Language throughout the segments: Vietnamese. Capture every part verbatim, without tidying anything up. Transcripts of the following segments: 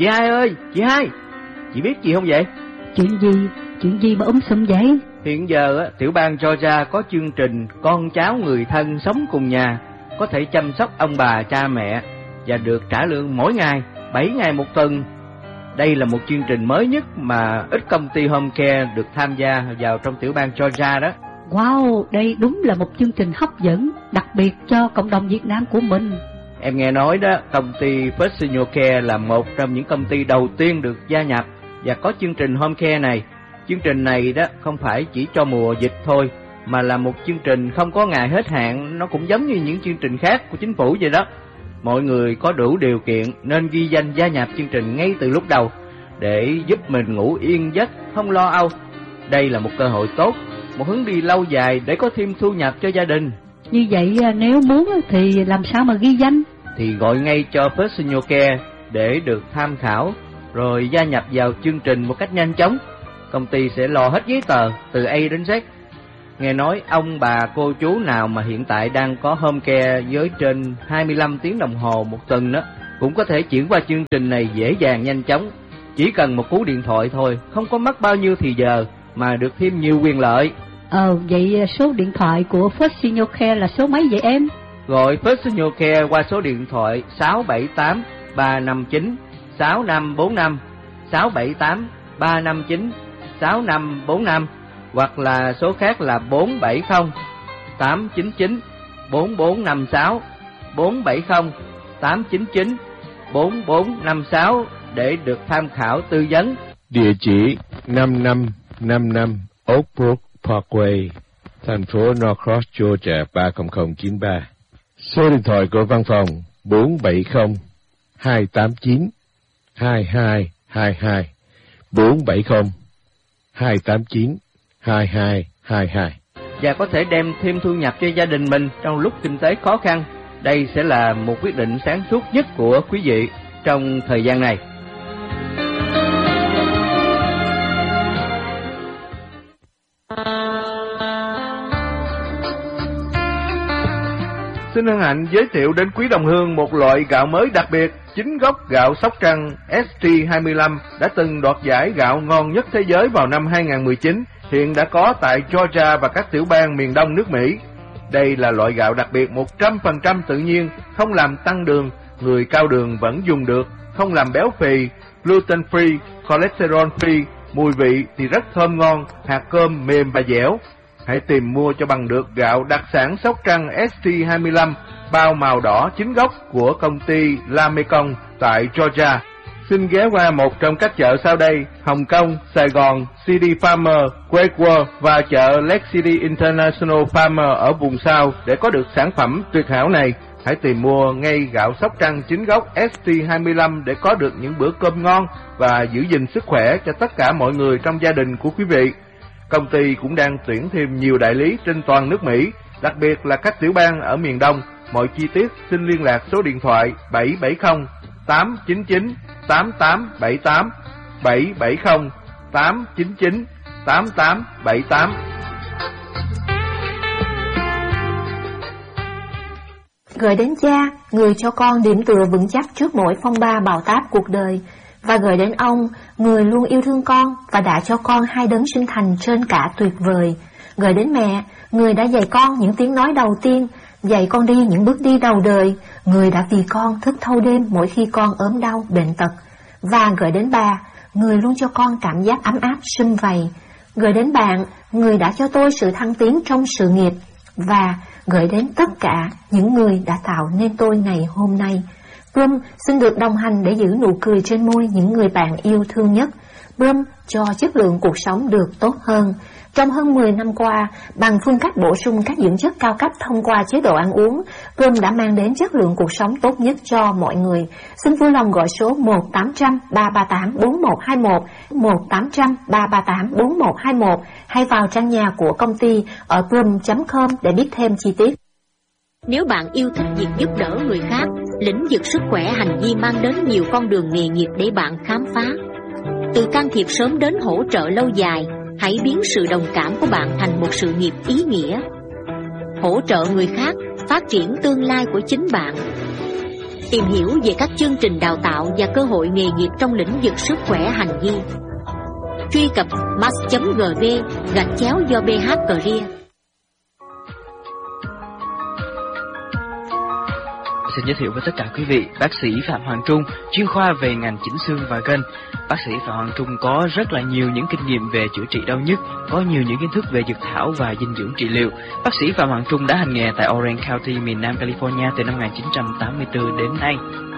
Chị Hai ơi, chị Hai, chị biết gì không vậy? Chuyện gì? Chuyện gì mà um sùm vậy? Hiện giờ á, tiểu bang Georgia có chương trình con cháu người thân sống cùng nhà có thể chăm sóc ông bà cha mẹ và được trả lương mỗi ngày, bảy ngày một tuần. Đây là một chương trình mới nhất mà ít công ty home care được tham gia vào trong tiểu bang Georgia đó. Wow, đây đúng là một chương trình hấp dẫn, đặc biệt cho cộng đồng Việt Nam của mình. Em nghe nói đó, công ty First Senior Care là một trong những công ty đầu tiên được gia nhập và có chương trình home care này. Chương trình này đó không phải chỉ cho mùa dịch thôi, mà là một chương trình không có ngày hết hạn, nó cũng giống như những chương trình khác của chính phủ vậy đó. Mọi người có đủ điều kiện nên ghi danh gia nhập chương trình ngay từ lúc đầu để giúp mình ngủ yên giấc, không lo âu. Đây là một cơ hội tốt, một hướng đi lâu dài để có thêm thu nhập cho gia đình. Như vậy nếu muốn thì làm sao mà ghi danh? Thì gọi ngay cho First Senior Care để được tham khảo, rồi gia nhập vào chương trình một cách nhanh chóng. Công ty sẽ lo hết giấy tờ từ A đến Z. Nghe nói ông bà cô chú nào mà hiện tại đang có home care với trên hai mươi lăm tiếng đồng hồ một tuần đó cũng có thể chuyển qua chương trình này dễ dàng nhanh chóng. Chỉ cần một cú điện thoại thôi, không có mất bao nhiêu thì giờ mà được thêm nhiều quyền lợi. Ờ, vậy số điện thoại của First Senior Care là số mấy vậy em? Gọi First Senior Care qua số điện thoại sáu bảy tám ba năm chín sáu năm bốn năm, sáu bảy tám ba năm chín sáu năm bốn năm, hoặc là số khác là bốn bảy không tám chín chín bốn bốn năm sáu, bốn bảy không tám chín chín bốn bốn năm sáu để được tham khảo tư vấn. Địa chỉ năm năm năm năm Oak Brook Parkway, thành phố Norcross, Georgia ba không không chín ba. Số điện thoại của văn phòng bốn bảy không hai tám chín hai hai hai hai, bốn bảy không hai tám chín hai hai hai hai. Và có thể đem thêm thu nhập cho gia đình mình trong lúc kinh tế khó khăn. Đây sẽ là một quyết định sáng suốt nhất của quý vị trong thời gian này. Xin hân hạnh giới thiệu đến quý đồng hương một loại gạo mới đặc biệt, chính gốc gạo Sóc Trăng S T hai mươi lăm đã từng đoạt giải gạo ngon nhất thế giới vào năm hai không một chín, hiện đã có tại Georgia và các tiểu bang miền đông nước Mỹ. Đây là loại gạo đặc biệt một trăm phần trăm tự nhiên, không làm tăng đường, người cao đường vẫn dùng được, không làm béo phì, gluten free, cholesterol free, mùi vị thì rất thơm ngon, hạt cơm mềm và dẻo. Hãy tìm mua cho bằng được gạo đặc sản Sóc Trăng S T hai mươi lăm bao màu đỏ chính gốc của công ty La Mekong tại Georgia. Xin ghé qua một trong các chợ sau đây: Hồng Kông, Sài Gòn, City Farmer, Quaker và chợ Lake City International Farmer ở vùng sau để có được sản phẩm tuyệt hảo này. Hãy tìm mua ngay gạo Sóc Trăng chính gốc S T hai mươi lăm để có được những bữa cơm ngon và giữ gìn sức khỏe cho tất cả mọi người trong gia đình của quý vị. Công ty cũng đang tuyển thêm nhiều đại lý trên toàn nước Mỹ, đặc biệt là các tiểu bang ở miền Đông. Mọi chi tiết xin liên lạc số điện thoại bảy bảy không tám chín chín tám tám bảy tám, bảy bảy không tám chín chín tám tám bảy tám. Gửi đến cha, người cho con điểm tựa vững chắc trước mỗi phong ba bão táp cuộc đời. Và gửi đến ông, người luôn yêu thương con và đã cho con hai đấng sinh thành trên cả tuyệt vời. Gửi đến mẹ, người đã dạy con những tiếng nói đầu tiên, dạy con đi những bước đi đầu đời, người đã vì con thức thâu đêm mỗi khi con ốm đau, bệnh tật. Và gửi đến bà, người luôn cho con cảm giác ấm áp, sum vầy. Gửi đến bạn, người đã cho tôi sự thăng tiến trong sự nghiệp. Và gửi đến tất cả những người đã tạo nên tôi ngày hôm nay. Plum xin được đồng hành để giữ nụ cười trên môi những người bạn yêu thương nhất. Plum cho chất lượng cuộc sống được tốt hơn. Trong hơn mười năm qua, bằng phương cách bổ sung các dưỡng chất cao cấp thông qua chế độ ăn uống, Plum đã mang đến chất lượng cuộc sống tốt nhất cho mọi người. Xin vui lòng gọi số một tám trăm ba ba tám bốn một hai một, một tám trăm ba ba tám bốn một hai một hay vào trang nhà của công ty ở plum chấm com để biết thêm chi tiết. Nếu bạn yêu thích việc giúp đỡ người khác, lĩnh vực sức khỏe hành vi mang đến nhiều con đường nghề nghiệp để bạn khám phá. Từ can thiệp sớm đến hỗ trợ lâu dài, hãy biến sự đồng cảm của bạn thành một sự nghiệp ý nghĩa. Hỗ trợ người khác, phát triển tương lai của chính bạn. tìm hiểu về các chương trình đào tạo và cơ hội nghề nghiệp trong lĩnh vực sức khỏe hành vi. Truy cập mass chấm gv gạch chéo do bê hát Career. Xin giới thiệu với tất cả quý vị, bác sĩ Phạm Hoàng Trung, chuyên khoa về ngành chỉnh xương và gân. Bác sĩ Phạm Hoàng Trung có rất là nhiều những kinh nghiệm về chữa trị đau nhức, có nhiều những kiến thức về dược thảo và dinh dưỡng trị liệu. Bác sĩ Phạm Hoàng Trung đã hành nghề tại Orange County, miền Nam California từ năm một nghìn chín trăm tám mươi tư đến nay.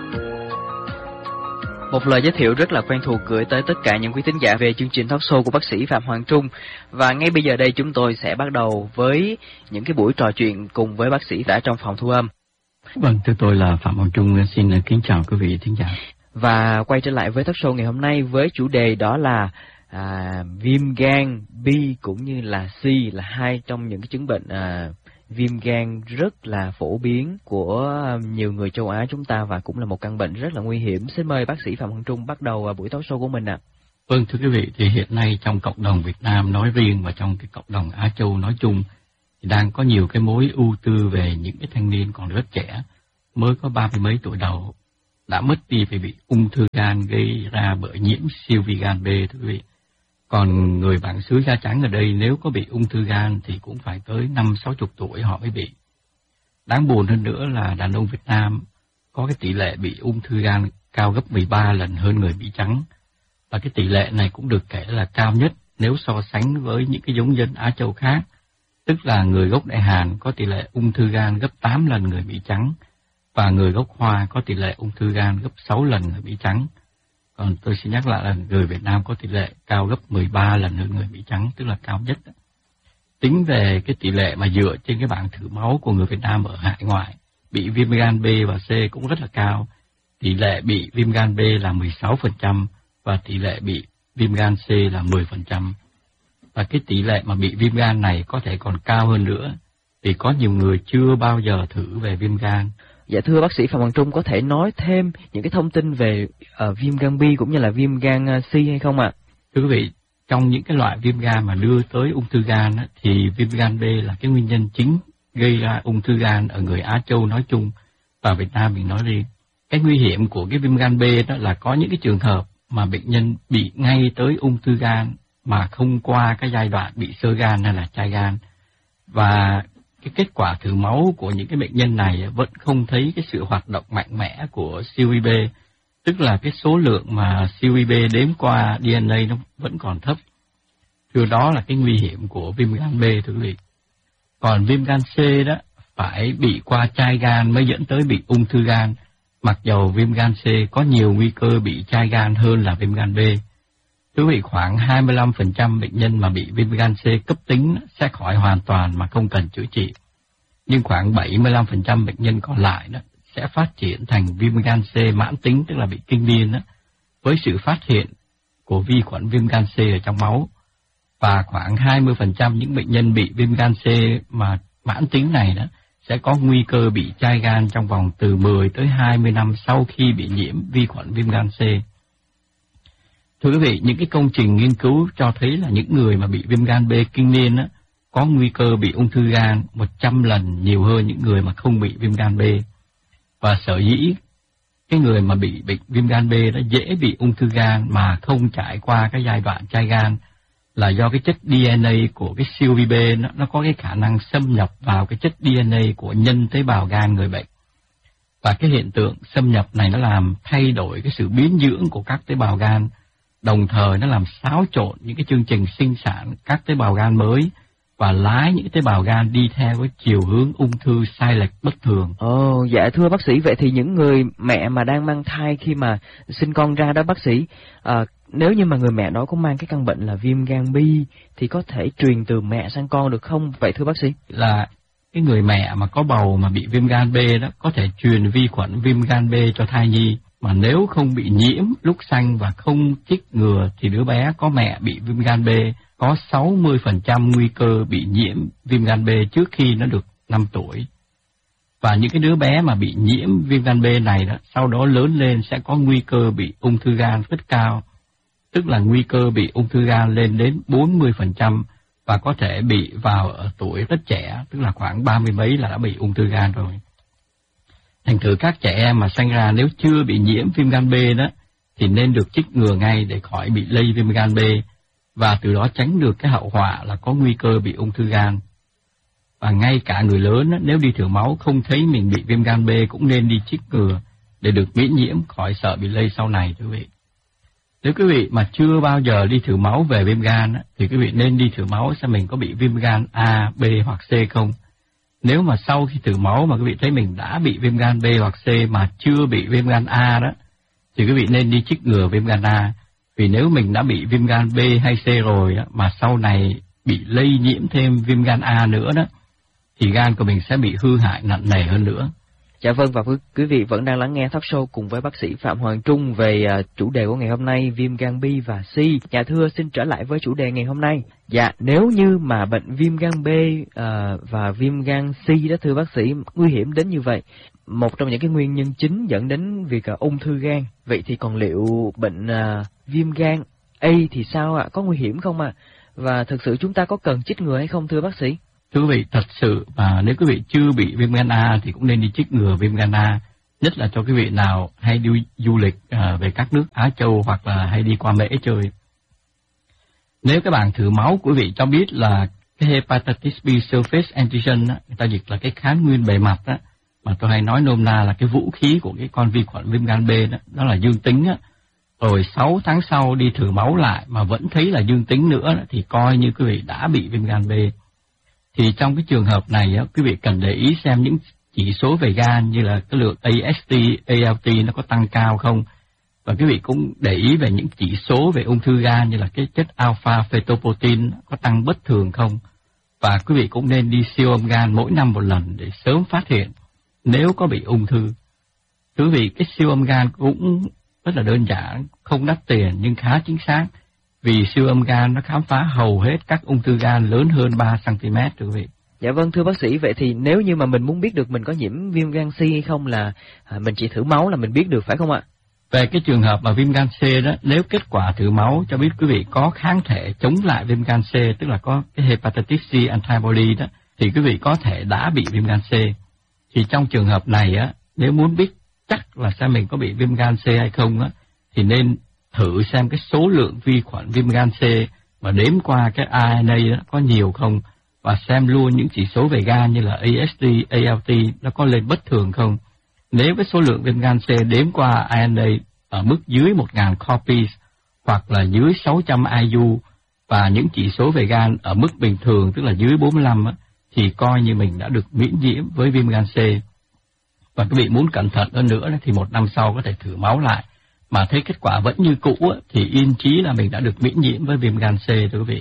Một lời giới thiệu rất là quen thuộc gửi tới tất cả những quý thính giả về chương trình talk show của bác sĩ Phạm Hoàng Trung. Và ngay bây giờ đây chúng tôi sẽ bắt đầu với những cái buổi trò chuyện cùng với bác sĩ đã trong phòng thu âm. Vâng, thưa tôi là Phạm Hoàng Trung, xin kính chào quý vị thính giả. Và quay trở lại với talk show ngày hôm nay với chủ đề đó là à, viêm gan B cũng như là C, là hai trong những cái chứng bệnh à, viêm gan rất là phổ biến của nhiều người châu Á chúng ta và cũng là một căn bệnh rất là nguy hiểm. Xin mời bác sĩ Phạm Hoàng Trung bắt đầu buổi talk show của mình ạ. À. Vâng, thưa quý vị, thì hiện nay trong cộng đồng Việt Nam nói riêng và trong cái cộng đồng Á Châu nói chung thì đang có nhiều cái mối ưu tư về những cái thanh niên còn rất trẻ, mới có ba mươi mấy tuổi đầu, đã mất đi vì bị ung thư gan gây ra bởi nhiễm siêu vi gan B, thưa quý vị. Còn người bạn xứ da trắng ở đây nếu có bị ung thư gan thì cũng phải tới năm sáu chục tuổi họ mới bị. Đáng buồn hơn nữa là đàn ông Việt Nam có cái tỷ lệ bị ung thư gan cao gấp mười ba lần hơn người Mỹ trắng. Và cái tỷ lệ này cũng được kể là cao nhất nếu so sánh với những cái giống dân Á Châu khác. Tức là người gốc Đại Hàn có tỷ lệ ung thư gan gấp tám lần người Mỹ trắng, và người gốc Hoa có tỷ lệ ung thư gan gấp sáu lần người Mỹ trắng. Còn tôi xin nhắc lại là người Việt Nam có tỷ lệ cao gấp mười ba lần hơn người Mỹ trắng, tức là cao nhất. Tính về cái tỷ lệ mà dựa trên cái bảng thử máu của người Việt Nam ở hải ngoại, bị viêm gan B và C cũng rất là cao. Tỷ lệ bị viêm gan B là mười sáu phần trăm và tỷ lệ bị viêm gan C là mười phần trăm. Và cái tỷ lệ mà bị viêm gan này có thể còn cao hơn nữa, vì có nhiều người chưa bao giờ thử về viêm gan. Dạ thưa bác sĩ Phạm Hoàng Trung, có thể nói thêm những cái thông tin về uh, viêm gan B cũng như là viêm gan C hay không ạ? À? Thưa quý vị, trong những cái loại viêm gan mà đưa tới ung thư gan á, thì viêm gan B là cái nguyên nhân chính gây ra ung thư gan ở người Á Châu nói chung và Việt Nam mình nói riêng. Cái nguy hiểm của cái viêm gan B đó là có những cái trường hợp mà bệnh nhân bị ngay tới ung thư gan mà không qua cái giai đoạn bị xơ gan hay là chai gan. Và cái kết quả thử máu của những cái bệnh nhân này vẫn không thấy cái sự hoạt động mạnh mẽ của siêu vi B, tức là cái số lượng mà siêu vi B đếm qua đê en a nó vẫn còn thấp. Thưa đó là cái nguy hiểm của viêm gan B, thưa quý vị. Còn viêm gan C đó phải bị qua chai gan mới dẫn tới bị ung thư gan, mặc dầu viêm gan C có nhiều nguy cơ bị chai gan hơn là viêm gan B. Thưa quý vị, khoảng hai mươi lăm phần trăm bệnh nhân mà bị viêm gan C cấp tính sẽ khỏi hoàn toàn mà không cần chữa trị. Nhưng khoảng bảy mươi lăm phần trăm bệnh nhân còn lại đó sẽ phát triển thành viêm gan C mãn tính, tức là bị kinh niên đó, với sự phát hiện của vi khuẩn viêm gan C ở trong máu. Và khoảng hai mươi phần trăm những bệnh nhân bị viêm gan C mà mãn tính này đó sẽ có nguy cơ bị chai gan trong vòng từ mười tới hai mươi năm sau khi bị nhiễm vi khuẩn viêm gan C. Thưa quý vị, những cái công trình nghiên cứu cho thấy là những người mà bị viêm gan B kinh niên á, có nguy cơ bị ung thư gan một trăm lần nhiều hơn những người mà không bị viêm gan B. Và sở dĩ cái người mà bị bệnh viêm gan B đã dễ bị ung thư gan mà không trải qua cái giai đoạn chai gan là do cái chất đê en a của cái siêu vi B nó, nó có cái khả năng xâm nhập vào cái chất đê en a của nhân tế bào gan người bệnh. Và cái hiện tượng xâm nhập này nó làm thay đổi cái sự biến dưỡng của các tế bào gan, đồng thời nó làm xáo trộn những cái chương trình sinh sản các tế bào gan mới và lái những tế bào gan đi theo cái chiều hướng ung thư sai lệch bất thường. Ồ, oh, dạ thưa bác sĩ, vậy thì những người mẹ mà đang mang thai khi mà sinh con ra đó bác sĩ, à, nếu như mà người mẹ đó có mang cái căn bệnh là viêm gan B thì có thể truyền từ mẹ sang con được không? Vậy thưa bác sĩ? Là cái người mẹ mà có bầu mà bị viêm gan B đó có thể truyền vi khuẩn viêm gan B cho thai nhi, mà nếu không bị nhiễm lúc sanh và không chích ngừa thì đứa bé có mẹ bị viêm gan B có sáu mươi phần trăm nguy cơ bị nhiễm viêm gan B trước khi nó được năm tuổi. Và những cái đứa bé mà bị nhiễm viêm gan B này đó, sau đó lớn lên sẽ có nguy cơ bị ung thư gan rất cao, tức là nguy cơ bị ung thư gan lên đến bốn mươi phần trăm và có thể bị vào ở tuổi rất trẻ, tức là khoảng ba mươi mấy là đã bị ung thư gan rồi. Thành thử các trẻ em mà sanh ra nếu chưa bị nhiễm viêm gan B đó thì nên được chích ngừa ngay để khỏi bị lây viêm gan B, và từ đó tránh được cái hậu họa là có nguy cơ bị ung thư gan. Và ngay cả người lớn đó, nếu đi thử máu không thấy mình bị viêm gan B cũng nên đi chích ngừa để được miễn nhiễm, khỏi sợ bị lây sau này quý vị. Nếu quý vị mà chưa bao giờ đi thử máu về viêm gan đó, thì quý vị nên đi thử máu xem mình có bị viêm gan A, B hoặc C không. Nếu mà sau khi thử máu mà quý vị thấy mình đã bị viêm gan B hoặc C mà chưa bị viêm gan A đó, thì quý vị nên đi chích ngừa viêm gan A. Vì nếu mình đã bị viêm gan B hay C rồi đó, mà sau này bị lây nhiễm thêm viêm gan A nữa đó, thì gan của mình sẽ bị hư hại nặng nề hơn nữa. Dạ vâng, và quý, quý vị vẫn đang lắng nghe talk show cùng với bác sĩ Phạm Hoàng Trung về uh, chủ đề của ngày hôm nay, viêm gan B và C. Dạ thưa, xin trở lại với chủ đề ngày hôm nay. Dạ, nếu như mà bệnh viêm gan B uh, và viêm gan C đó thưa bác sĩ, nguy hiểm đến như vậy, một trong những cái nguyên nhân chính dẫn đến việc uh, ung thư gan, vậy thì còn liệu bệnh uh, viêm gan A thì sao ạ? À? Có nguy hiểm không ạ? À? Và thực sự chúng ta có cần chích ngừa hay không thưa bác sĩ? Thưa quý vị, thật sự mà nếu quý vị chưa bị viêm gan A thì cũng nên đi chích ngừa viêm gan A, nhất là cho quý vị nào hay đi du lịch uh, về các nước Á Châu hoặc là hay đi qua Mễ chơi. Nếu các bạn thử máu của quý vị cho biết là cái hepatitis B surface antigen, đó, người ta dịch là cái kháng nguyên bề mặt đó, mà tôi hay nói nôm na là cái vũ khí của cái con vi khuẩn viêm gan B đó, đó là dương tính đó. Rồi sáu tháng sau đi thử máu lại mà vẫn thấy là dương tính nữa đó, thì coi như quý vị đã bị viêm gan B. Thì trong cái trường hợp này quý vị cần để ý xem những chỉ số về gan như là cái lượng a ét tê, a lờ tê nó có tăng cao không, và quý vị cũng để ý về những chỉ số về ung thư gan như là cái chất alpha fetoprotein có tăng bất thường không, và quý vị cũng nên đi siêu âm gan mỗi năm một lần để sớm phát hiện nếu có bị ung thư. Quý vị, cái siêu âm gan cũng rất là đơn giản, không đắt tiền nhưng khá chính xác. Vì siêu âm gan nó khám phá hầu hết các ung thư gan lớn hơn ba xăng ti mét thưa quý vị. Dạ vâng, thưa bác sĩ, vậy thì nếu như mà mình muốn biết được mình có nhiễm viêm gan C hay không là à, mình chỉ thử máu là mình biết được phải không ạ? Về cái trường hợp mà viêm gan C đó, nếu kết quả thử máu cho biết quý vị có kháng thể chống lại viêm gan C, tức là có cái hepatitis C antibody đó, thì quý vị có thể đã bị viêm gan C. Thì trong trường hợp này á, nếu muốn biết chắc là xem mình có bị viêm gan C hay không á, thì nên thử xem cái số lượng vi khuẩn viêm gan C mà đếm qua cái rờ en a đó có nhiều không, và xem luôn những chỉ số về gan như là a ét tê, a lờ tê nó có lên bất thường không. Nếu cái số lượng viêm gan C đếm qua rờ en a ở mức dưới một nghìn copies hoặc là dưới sáu trăm i u và những chỉ số về gan ở mức bình thường tức là dưới bốn mươi lăm á, thì coi như mình đã được miễn nhiễm với viêm gan C. Và quý vị muốn cẩn thận hơn nữa thì một năm sau có thể thử máu lại, mà thấy kết quả vẫn như cũ thì yên chí là mình đã được miễn nhiễm với viêm gan C thưa quý vị.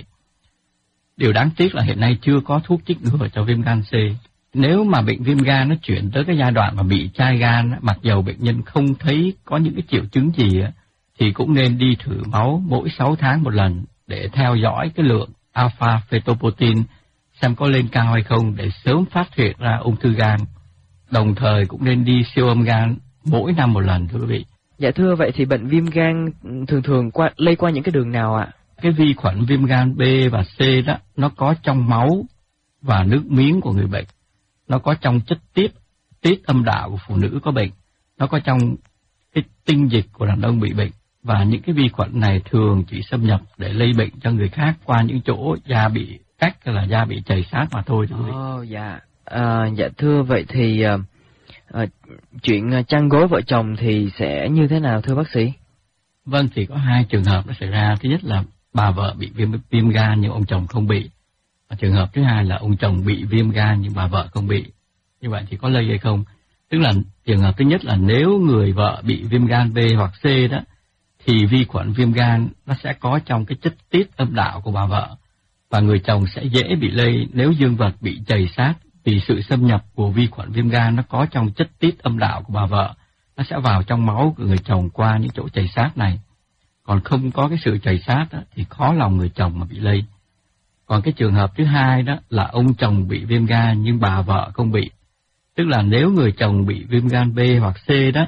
Điều đáng tiếc là hiện nay chưa có thuốc chích ngừa cho viêm gan C. Nếu mà bệnh viêm gan nó chuyển tới cái giai đoạn mà bị chai gan, mặc dầu bệnh nhân không thấy có những cái triệu chứng gì thì cũng nên đi thử máu mỗi sáu tháng một lần để theo dõi cái lượng alpha fetoprotein xem có lên cao hay không để sớm phát hiện ra ung thư gan. Đồng thời cũng nên đi siêu âm gan mỗi năm một lần thưa quý vị. Dạ thưa, vậy thì bệnh viêm gan thường thường qua, lây qua những cái đường nào ạ? Cái vi khuẩn viêm gan B và C đó, nó có trong máu và nước miếng của người bệnh. Nó có trong chất tiết, tiết âm đạo của phụ nữ có bệnh. Nó có trong cái tinh dịch của đàn ông bị bệnh. Và những cái vi khuẩn này thường chỉ xâm nhập để lây bệnh cho người khác qua những chỗ da bị cắt hay là da bị chảy xát mà thôi thưa quý vị. Ồ, oh, dạ. À, dạ thưa, vậy thì à, à, chuyện chăn gối vợ chồng thì sẽ như thế nào thưa bác sĩ? Vâng, thì có hai trường hợp nó xảy ra. Thứ nhất là bà vợ bị viêm, viêm gan nhưng ông chồng không bị. Và trường hợp thứ hai là ông chồng bị viêm gan nhưng bà vợ không bị. Như vậy thì có lây hay không? Tức là trường hợp thứ nhất là nếu người vợ bị viêm gan B hoặc C đó, thì vi khuẩn viêm gan nó sẽ có trong cái chất tiết âm đạo của bà vợ. Và người chồng sẽ dễ bị lây nếu dương vật bị chày sát, vì sự xâm nhập của vi khuẩn viêm gan nó có trong chất tiết âm đạo của bà vợ. Nó sẽ vào trong máu của người chồng qua những chỗ chày sát này. Còn không có cái sự chày sát đó, thì khó lòng người chồng mà bị lây. Còn cái trường hợp thứ hai đó là ông chồng bị viêm gan nhưng bà vợ không bị. Tức là nếu người chồng bị viêm gan B hoặc C đó,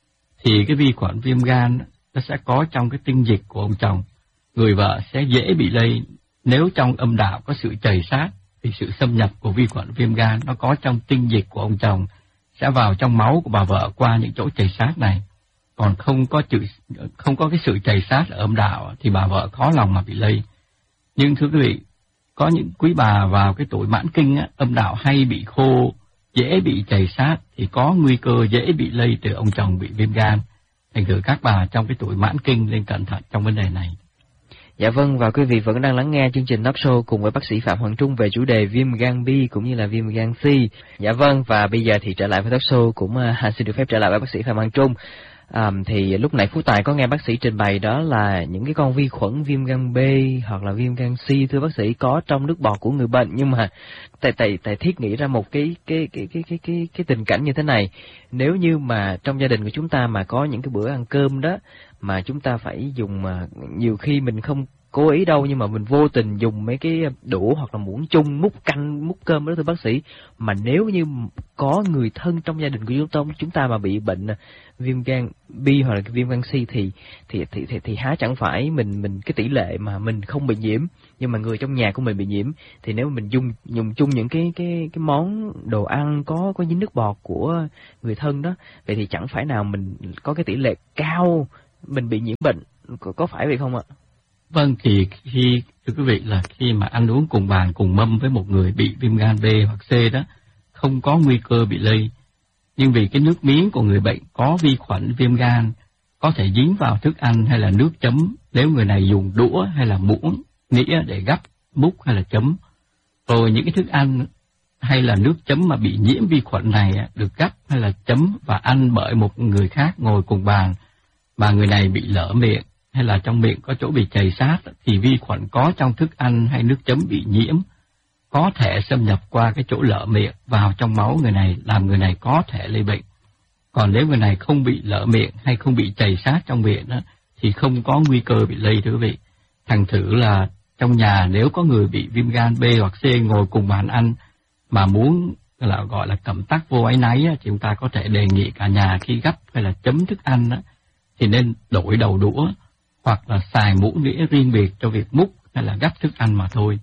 thì cái vi khuẩn viêm gan nó sẽ có trong cái tinh dịch của ông chồng. Người vợ sẽ dễ bị lây nếu trong âm đạo có sự chày sát, vì sự xâm nhập của vi khuẩn viêm gan nó có trong tinh dịch của ông chồng sẽ vào trong máu của bà vợ qua những chỗ chảy xát này. Còn không có chữ, không có cái sự chảy xát ở âm đạo thì bà vợ khó lòng mà bị lây. Nhưng thưa quý vị, có những quý bà vào cái tuổi mãn kinh á, âm đạo hay bị khô, dễ bị chảy xát thì có nguy cơ dễ bị lây từ ông chồng bị viêm gan. Thành thử các bà trong cái tuổi mãn kinh nên cẩn thận trong vấn đề này. Dạ vâng, và quý vị vẫn đang lắng nghe chương trình Talk Show cùng với bác sĩ Phạm Hoàng Trung về chủ đề viêm gan B cũng như là viêm gan C. Dạ vâng, và bây giờ thì trở lại với Talk Show cũng uh, xin được phép trở lại với bác sĩ Phạm Hoàng Trung. À, thì lúc nãy Phú Tài có nghe bác sĩ trình bày đó là những cái con vi khuẩn viêm gan B hoặc là viêm gan C, thưa bác sĩ, có trong nước bọt của người bệnh, nhưng mà tại tại tại thiết nghĩ ra một cái cái cái cái cái cái cái tình cảnh như thế này. Nếu như mà trong gia đình của chúng ta mà có những cái bữa ăn cơm đó mà chúng ta phải dùng, mà nhiều khi mình không cố ý đâu nhưng mà mình vô tình dùng mấy cái đũa hoặc là muỗng chung múc canh múc cơm đó thưa bác sĩ, mà nếu như có người thân trong gia đình của chúng ta chúng ta mà bị bệnh viêm gan B hoặc là viêm gan C thì thì thì thì, thì há chẳng phải mình mình cái tỷ lệ mà mình không bị nhiễm nhưng mà người trong nhà của mình bị nhiễm, thì nếu mình dùng dùng chung những cái cái cái món đồ ăn có có dính nước bọt của người thân đó, vậy thì chẳng phải nào mình có cái tỷ lệ cao mình bị nhiễm bệnh, có, có phải vậy không ạ? Vâng, thì khi thưa quý vị là khi mà ăn uống cùng bàn cùng mâm với một người bị viêm gan B hoặc C đó, không có nguy cơ bị lây. Nhưng vì cái nước miếng của người bệnh có vi khuẩn viêm gan, có thể dính vào thức ăn hay là nước chấm nếu người này dùng đũa hay là muỗng, nĩa để gắp, múc hay là chấm. Rồi những cái thức ăn hay là nước chấm mà bị nhiễm vi khuẩn này được gắp hay là chấm và ăn bởi một người khác ngồi cùng bàn mà người này bị lở miệng hay là trong miệng có chỗ bị chảy xát, thì vi khuẩn có trong thức ăn hay nước chấm bị nhiễm có thể xâm nhập qua cái chỗ lở miệng vào trong máu người này, làm người này có thể lây bệnh. Còn nếu người này không bị lở miệng hay không bị chảy sát trong miệng đó, thì không có nguy cơ bị lây, thưa quý vị. Thành thử là trong nhà nếu có người bị viêm gan B hoặc C ngồi cùng bàn ăn mà muốn là gọi là cẩm tắc vô áy náy, thì chúng ta có thể đề nghị cả nhà khi gắp hay là chấm thức ăn đó, thì nên đổi đầu đũa hoặc là xài muỗng nĩa riêng biệt cho việc múc hay là gắp thức ăn mà thôi.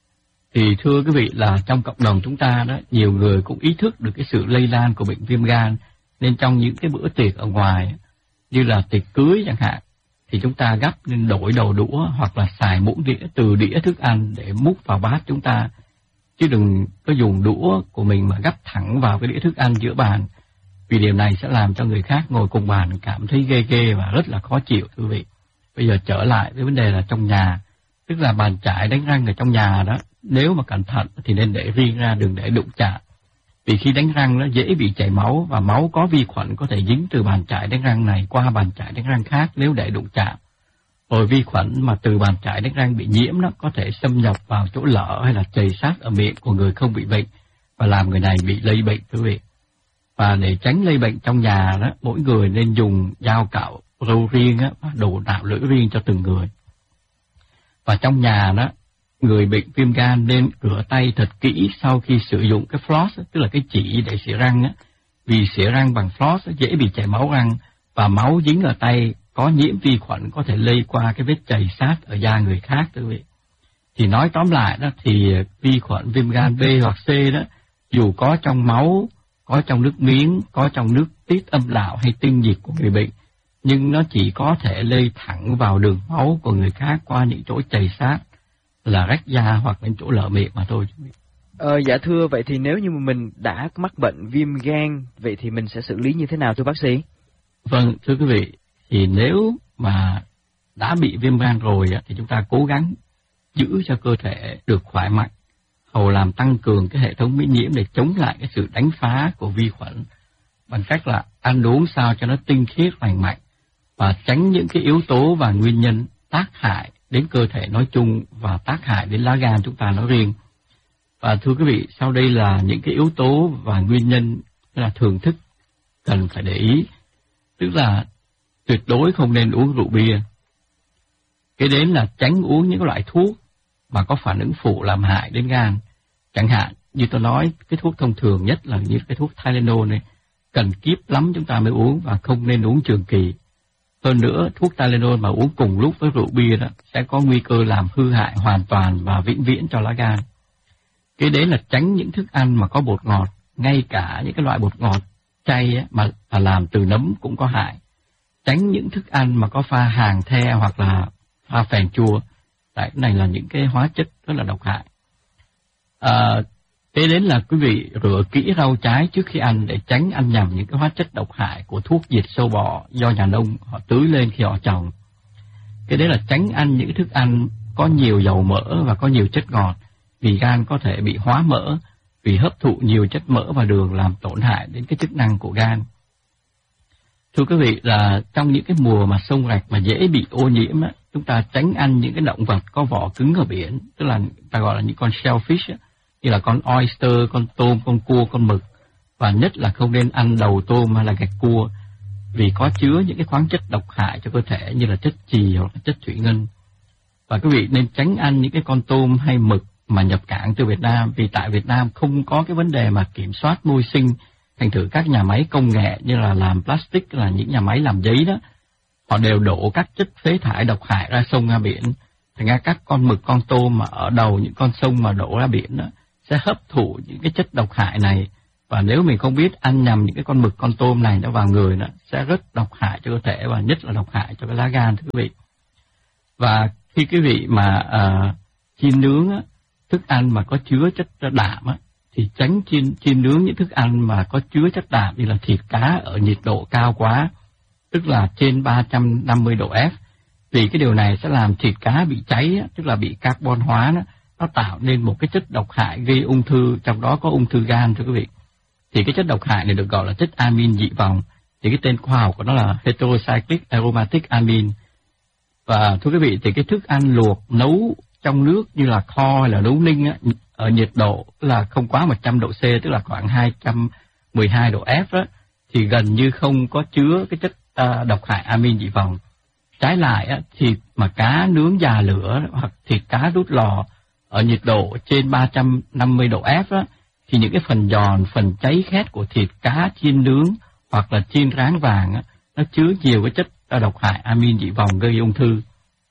Thì thưa quý vị là trong cộng đồng chúng ta đó, nhiều người cũng ý thức được cái sự lây lan của bệnh viêm gan, nên trong những cái bữa tiệc ở ngoài như là tiệc cưới chẳng hạn, thì chúng ta gắp nên đổi đầu đũa hoặc là xài muỗng đĩa từ đĩa thức ăn để múc vào bát chúng ta, chứ đừng có dùng đũa của mình mà gắp thẳng vào cái đĩa thức ăn giữa bàn, vì điều này sẽ làm cho người khác ngồi cùng bàn cảm thấy ghê ghê và rất là khó chịu, thưa quý vị. Bây giờ trở lại với vấn đề là trong nhà, tức là bàn chải đánh răng ở trong nhà đó, nếu mà cẩn thận thì nên để riêng ra, đừng để đụng chạm. Vì khi đánh răng nó dễ bị chảy máu, và máu có vi khuẩn có thể dính từ bàn chải đánh răng này qua bàn chải đánh răng khác nếu để đụng chạm. Rồi vi khuẩn mà từ bàn chải đánh răng bị nhiễm đó có thể xâm nhập vào chỗ lở hay là chảy sát ở miệng của người không bị bệnh và làm người này bị lây bệnh, quý vị. Và để tránh lây bệnh trong nhà đó, mỗi người nên dùng dao cạo râu riêng á, và đồ nạo lưỡi riêng cho từng người. Và trong nhà đó, người bệnh viêm gan nên rửa tay thật kỹ sau khi sử dụng cái floss, tức là cái chỉ để xỉa răng á, vì xỉa răng bằng floss dễ bị chảy máu răng, và máu dính ở tay có nhiễm vi khuẩn có thể lây qua cái vết chảy sát ở da người khác, quý vị. Thì nói tóm lại đó, thì vi khuẩn viêm gan B hoặc C đó, dù có trong máu, có trong nước miếng, có trong nước tiết âm đạo hay tinh dịch của người bệnh, nhưng nó chỉ có thể lây thẳng vào đường máu của người khác qua những chỗ chảy sát là rách da hoặc những chỗ lở miệng mà thôi. Ờ, dạ thưa, vậy thì nếu như mà mình đã mắc bệnh viêm gan, vậy thì mình sẽ xử lý như thế nào thưa bác sĩ? Vâng, thưa quý vị, thì nếu mà đã bị viêm gan rồi thì chúng ta cố gắng giữ cho cơ thể được khỏe mạnh, hầu làm tăng cường cái hệ thống miễn nhiễm để chống lại cái sự đánh phá của vi khuẩn bằng cách là ăn uống sao cho nó tinh khiết lành mạnh và tránh những cái yếu tố và nguyên nhân tác hại đến cơ thể nói chung và tác hại đến lá gan chúng ta nói riêng. Và thưa quý vị, sau đây là những cái yếu tố và nguyên nhân là thưởng thức cần phải để ý. Tức là tuyệt đối không nên uống rượu bia. Cái đến là tránh uống những loại thuốc mà có phản ứng phụ làm hại đến gan. Chẳng hạn như tôi nói, cái thuốc thông thường nhất là như cái thuốc Tylenol này, cần kíp lắm chúng ta mới uống và không nên uống trường kỳ. Hơn nữa, thuốc Tylenol mà uống cùng lúc với rượu bia đó sẽ có nguy cơ làm hư hại hoàn toàn và vĩnh viễn cho lá gan. Cái đấy là tránh những thức ăn mà có bột ngọt, ngay cả những cái loại bột ngọt chay á, mà là làm từ nấm cũng có hại. Tránh những thức ăn mà có pha hàng the hoặc là pha phèn chua. Tại cái này là những cái hóa chất rất là độc hại. À, Kế đến là quý vị rửa kỹ rau trái trước khi ăn để tránh ăn nhầm những cái hóa chất độc hại của thuốc diệt sâu bọ do nhà nông họ tưới lên khi họ trồng. Cái đấy là tránh ăn những thức ăn có nhiều dầu mỡ và có nhiều chất ngọt, vì gan có thể bị hóa mỡ, vì hấp thụ nhiều chất mỡ và đường làm tổn hại đến cái chức năng của gan. Thưa quý vị, là trong những cái mùa mà sông rạch mà dễ bị ô nhiễm á, chúng ta tránh ăn những cái động vật có vỏ cứng ở biển, tức là ta gọi là những con shellfish á, như là con oyster, con tôm, con cua, con mực, và nhất là không nên ăn đầu tôm hay là gạch cua, vì có chứa những cái khoáng chất độc hại cho cơ thể như là chất chì hoặc là chất thủy ngân. Và quý vị nên tránh ăn những cái con tôm hay mực mà nhập cảng từ Việt Nam, vì tại Việt Nam không có cái vấn đề mà kiểm soát môi sinh, thành thử các nhà máy công nghệ như là làm plastic, là những nhà máy làm giấy đó, họ đều đổ các chất phế thải độc hại ra sông ra biển. Thành ra các con mực, con tôm mà ở đầu những con sông mà đổ ra biển đó sẽ hấp thụ những cái chất độc hại này, và nếu mình không biết ăn nhầm những cái con mực, con tôm này nó vào người nó sẽ rất độc hại cho cơ thể, và nhất là độc hại cho cái lá gan, thưa quý vị. Và khi quý vị mà uh, chiên nướng á, thức ăn mà có chứa chất đạm á, thì tránh chiên chiên nướng những thức ăn mà có chứa chất đạm như là thịt cá ở nhiệt độ cao quá, tức là trên ba trăm năm mươi độ F, vì cái điều này sẽ làm thịt cá bị cháy á, tức là bị carbon hóa đó, nó tạo nên một cái chất độc hại gây ung thư, trong đó có ung thư gan, thưa quý vị. Thì cái chất độc hại này được gọi là chất amin dị vòng, thì cái tên khoa học của nó là heterocyclic aromatic amine. Và thưa quý vị, thì cái thức ăn luộc nấu trong nước như là kho hay là nấu ninh á, ở nhiệt độ là không quá một trăm độ C, tức là khoảng hai trăm mười hai độ F á, thì gần như không có chứa cái chất uh, độc hại amin dị vòng. Trái lại á, thịt mà cá nướng già lửa hoặc thịt cá đút lò ở nhiệt độ trên ba trăm năm mươi độ F á, thì những cái phần giòn, phần cháy khét của thịt cá chiên nướng hoặc là chiên rán vàng á, nó chứa nhiều cái chất độc hại amin dị vòng gây ung thư.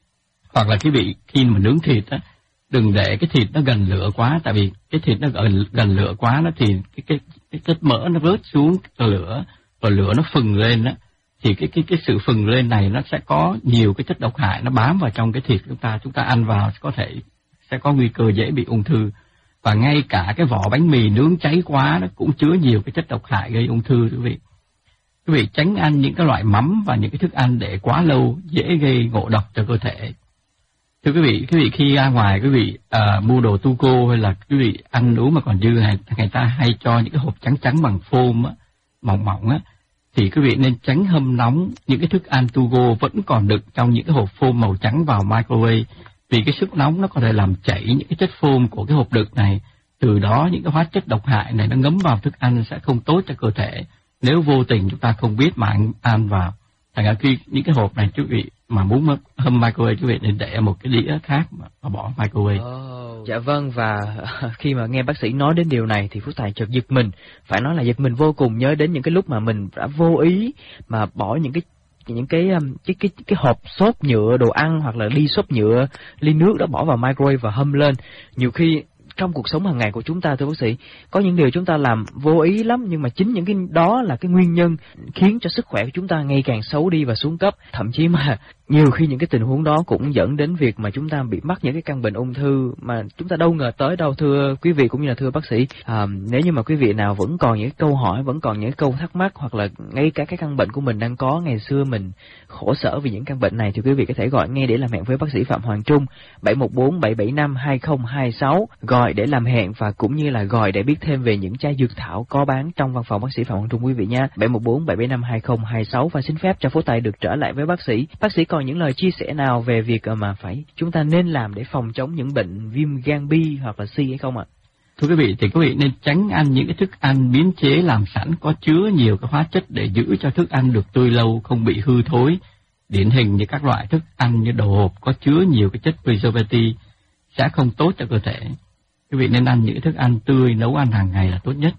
Hoặc là quý vị khi mà nướng thịt á, đừng để cái thịt nó gần lửa quá, tại vì cái thịt nó gần gần lửa quá nó thì cái cái cái chất mỡ nó rớt xuống lửa, và lửa nó phừng lên á, thì cái cái cái sự phừng lên này nó sẽ có nhiều cái chất độc hại nó bám vào trong cái thịt chúng ta, chúng ta ăn vào có thể sẽ có nguy cơ dễ bị ung thư. Và ngay cả cái vỏ bánh mì nướng cháy quá nó cũng chứa nhiều cái chất độc hại gây ung thư, quý vị. Quý vị tránh ăn những cái loại mắm và những cái thức ăn để quá lâu dễ gây ngộ độc cho cơ thể. Thưa quý vị, quý vị khi ra ngoài quý vị uh, mua đồ tu cô hay là quý vị ăn uống mà còn dư, này người ta hay cho những cái hộp trắng trắng bằng phôm á, mỏng mỏng á, thì quý vị nên tránh hâm nóng những cái thức ăn tu cô vẫn còn đựng trong những cái hộp phôm màu trắng vào microwave, vì cái sức nóng nó có thể làm chảy những cái chất phôm của cái hộp đựng này, từ đó những cái hóa chất độc hại này nó ngấm vào thức ăn sẽ không tốt cho cơ thể nếu vô tình chúng ta không biết mà ăn, ăn vào. Thành ra khi những cái hộp này quý vị mà muốn hâm microwave, quý vị nên để một cái đĩa khác mà bỏ microwave. Oh, dạ vâng, và khi mà nghe bác sĩ nói đến điều này thì Phước Tài chợt giật mình, phải nói là giật mình vô cùng, nhớ đến những cái lúc mà mình đã vô ý mà bỏ những cái những cái cái cái cái hộp xốp nhựa đồ ăn hoặc là ly xốp nhựa, ly nước đó bỏ vào microwave và hâm lên. Nhiều khi trong cuộc sống hàng ngày của chúng ta, thưa bác sĩ, có những điều chúng ta làm vô ý lắm, nhưng mà chính những cái đó là cái nguyên nhân khiến cho sức khỏe của chúng ta ngày càng xấu đi và xuống cấp. Thậm chí mà nhiều khi những cái tình huống đó cũng dẫn đến việc mà chúng ta bị mắc những cái căn bệnh ung thư mà chúng ta đâu ngờ tới đâu, thưa quý vị cũng như là thưa bác sĩ. À, nếu như mà quý vị nào vẫn còn những câu hỏi, vẫn còn những câu thắc mắc, hoặc là ngay cả cái căn bệnh của mình đang có ngày xưa mình khổ sở vì những căn bệnh này, thì quý vị có thể gọi ngay để làm hẹn với bác sĩ Phạm Hoàng Trung bảy một bốn bảy bảy năm hai không hai sáu, gọi để làm hẹn và cũng như là gọi để biết thêm về những chai dược thảo có bán trong văn phòng bác sĩ Phạm Hoàng Trung, quý vị nha. bảy một bốn bảy bảy năm hai không hai sáu. Và xin phép cho Phước Tài được trở lại với bác sĩ. Bác sĩ còn những lời chia sẻ nào về việc mà phải chúng ta nên làm để phòng chống những bệnh viêm gan B hoặc là C hay không ạ? Thưa quý vị, thì quý vị nên tránh ăn những cái thức ăn biến chế làm sẵn có chứa nhiều cái hóa chất để giữ cho thức ăn được tươi lâu, không bị hư thối. Điển hình như các loại thức ăn như đồ hộp có chứa nhiều cái chất preservative sẽ không tốt cho cơ thể. Quý vị nên ăn những thức ăn tươi, nấu ăn hàng ngày là tốt nhất.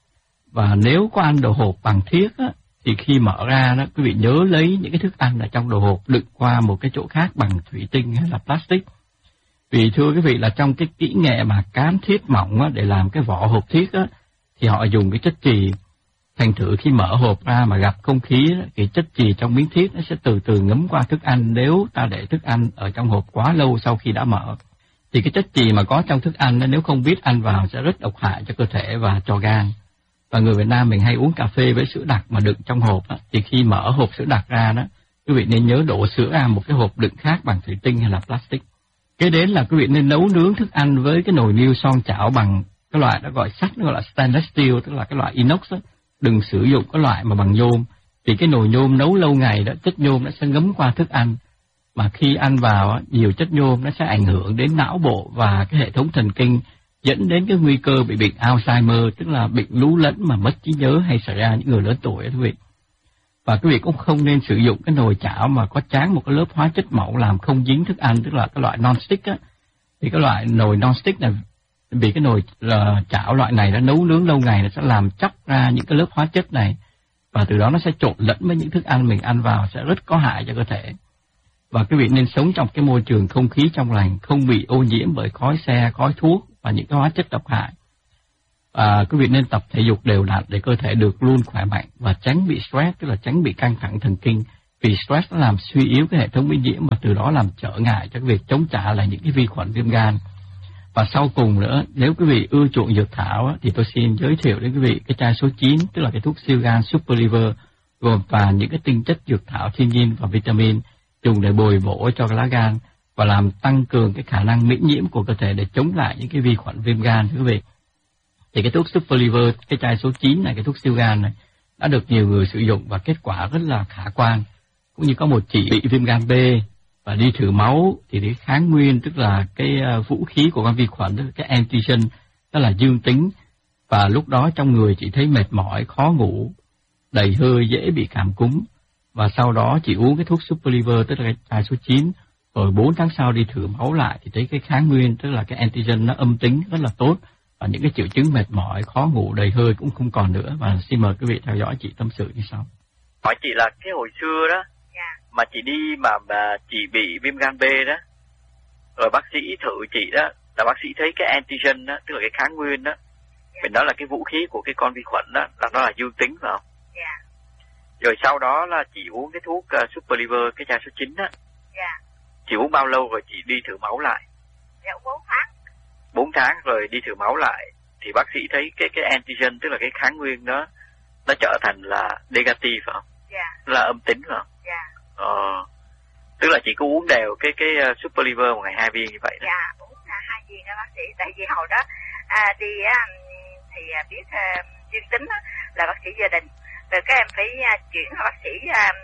Và nếu có ăn đồ hộp bằng thiếc á, thì khi mở ra đó, quý vị nhớ lấy những cái thức ăn ở trong đồ hộp đựng qua một cái chỗ khác bằng thủy tinh hay là plastic. Vì thưa quý vị là trong cái kỹ nghệ mà cán thiếc mỏng á, để làm cái vỏ hộp thiếc á, thì họ dùng cái chất chì. Thành thử khi mở hộp ra mà gặp không khí, cái chất chì trong miếng thít nó sẽ từ từ ngấm qua thức ăn. Nếu ta để thức ăn ở trong hộp quá lâu sau khi đã mở, thì cái chất chì mà có trong thức ăn nếu không biết ăn vào sẽ rất độc hại cho cơ thể và cho gan. Và người Việt Nam mình hay uống cà phê với sữa đặc mà đựng trong hộp đó, thì khi mở hộp sữa đặc ra đó, quý vị nên nhớ đổ sữa ra một cái hộp đựng khác bằng thủy tinh hay là plastic. Kế đến là quý vị nên nấu nướng thức ăn với cái nồi niêu son chảo bằng cái loại đó gọi sắt, nó gọi là stainless steel, tức là cái loại inox đó. Đừng sử dụng cái loại mà bằng nhôm, vì cái nồi nhôm nấu lâu ngày đó, chất nhôm nó sẽ ngấm qua thức ăn, mà khi ăn vào nhiều chất nhôm nó sẽ ảnh hưởng đến não bộ và cái hệ thống thần kinh, dẫn đến cái nguy cơ bị bệnh Alzheimer, tức là bệnh lú lẫn mà mất trí nhớ hay xảy ra những người lớn tuổi đó quý vị. Và quý vị cũng không nên sử dụng cái nồi chảo mà có tráng một cái lớp hóa chất mỏng làm không dính thức ăn, tức là cái loại non-stick á. Thì cái loại nồi non-stick này, vì cái nồi uh, chảo loại này nó nấu nướng lâu ngày nó sẽ làm chóc ra những cái lớp hóa chất này, và từ đó nó sẽ trộn lẫn với những thức ăn mình ăn vào, sẽ rất có hại cho cơ thể. Và quý vị nên sống trong cái môi trường không khí trong lành, không bị ô nhiễm bởi khói xe, khói thuốc và những cái hóa chất độc hại. À, quý vị nên tập thể dục đều đặn để cơ thể được luôn khỏe mạnh và tránh bị stress, tức là tránh bị căng thẳng thần kinh. Vì stress nó làm suy yếu cái hệ thống miễn nhiễm và từ đó làm trở ngại cho cái việc chống trả lại những cái vi khuẩn viêm gan. Và sau cùng nữa, nếu quý vị ưa chuộng dược thảo á, thì tôi xin giới thiệu đến quý vị cái chai số chín, tức là cái thuốc siêu gan Super Liver, gồm toàn những cái tinh chất dược thảo thiên nhiên và vitamin dùng để bồi bổ cho cái lá gan và làm tăng cường cái khả năng miễn nhiễm của cơ thể để chống lại những cái vi khuẩn viêm gan quý vị. Thì cái thuốc Super Liver, cái chai số chín này, cái thuốc siêu gan này đã được nhiều người sử dụng và kết quả rất là khả quan. Cũng như có một chị bị viêm gan B và đi thử máu thì cái kháng nguyên, tức là cái uh, vũ khí của con vi khuẩn, tức là cái antigen, đó là dương tính, và lúc đó trong người chị thấy mệt mỏi, khó ngủ, đầy hơi, dễ bị cảm cúm. Và sau đó chị uống cái thuốc Super Liver, tức là cái chai số chín, rồi bốn tháng sau đi thử máu lại thì thấy cái kháng nguyên, tức là cái antigen nó âm tính rất là tốt, và những cái triệu chứng mệt mỏi, khó ngủ, đầy hơi cũng không còn nữa. Và xin mời quý vị theo dõi chị tâm sự như sau. Hỏi chị là cái hồi xưa đó, mà chị đi mà, mà chị bị viêm gan B đó, rồi bác sĩ thử chị đó, là bác sĩ thấy cái antigen đó, tức là cái kháng nguyên đó, mình nói là cái vũ khí của cái con vi khuẩn đó, là nó là dương tính phải không? Dạ. Rồi sau đó là chị uống cái thuốc uh, Super Liver, cái chai số chín đó. Dạ. Chị uống bao lâu rồi chị đi thử máu lại? Dạ, bốn tháng. bốn tháng rồi đi thử máu lại, thì bác sĩ thấy cái cái antigen, tức là cái kháng nguyên đó, nó trở thành là negative phải không? Dạ. Nó là âm tính phải không? Dạ. Ờ, tức là chị cứ uống đều cái cái uh, Super Liver một ngày hai viên như vậy đó. Dạ, uống uh, hai viên đó bác sĩ. Tại vì hồi đó à, đi uh, thì uh, biết uh, dương tính uh, là bác sĩ gia đình. Rồi các em phải uh, chuyển bác sĩ uh,